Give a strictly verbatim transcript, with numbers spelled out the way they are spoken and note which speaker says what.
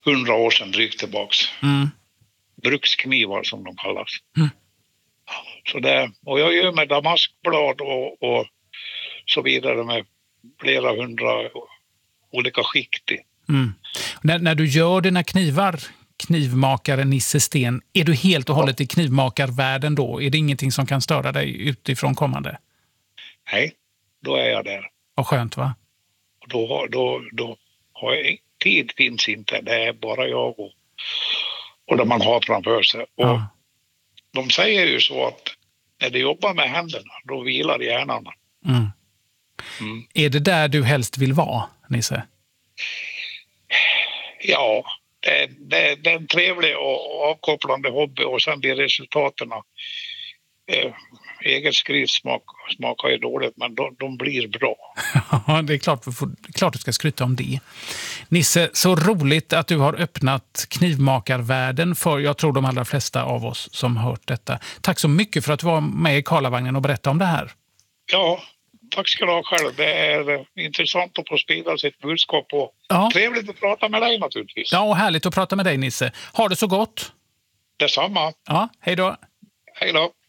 Speaker 1: hundra år sedan drygt tillbaks.
Speaker 2: Mm.
Speaker 1: Bruksknivar som de kallas.
Speaker 2: Mm.
Speaker 1: Så det, och jag gör med damaskblad och, och så vidare med flera hundra olika skikt i.
Speaker 2: Mm. När, när du gör dina knivar, knivmakaren Nisse Sten, är du helt och hållet i knivmakarvärlden då? Är det ingenting som kan störa dig utifrån kommande?
Speaker 1: Nej, då är jag där.
Speaker 2: Vad skönt, va?
Speaker 1: Och då, då, då har jag, tid finns inte, det är bara jag och, och det man har framför sig. Och
Speaker 2: Ja.
Speaker 1: de säger ju så att när du jobbar med händerna, då vilar hjärnan.
Speaker 2: Mm.
Speaker 1: Mm.
Speaker 2: Är det där du helst vill vara, Nisse?
Speaker 1: Ja, det, det, det är en trevlig och avkopplande hobby och sen blir resultaten eh, eget skrivsmak smakar ju dåligt, men de, de blir bra.
Speaker 2: Ja, det är klart, klart du ska skryta om det. Nisse, så roligt att du har öppnat knivmakarvärlden för, jag tror, de allra flesta av oss som hört detta. Tack så mycket för att du var med i Karlavagnen och berättade om det här.
Speaker 1: Ja, tack ska du ha själv. Det är eh, intressant att få sprida sitt budskap och
Speaker 2: Ja.
Speaker 1: trevligt att prata med dig naturligtvis.
Speaker 2: Ja, och härligt att prata med dig, Nisse. Ha det så gott.
Speaker 1: Detsamma.
Speaker 2: Ja, hej då.
Speaker 1: Hej då.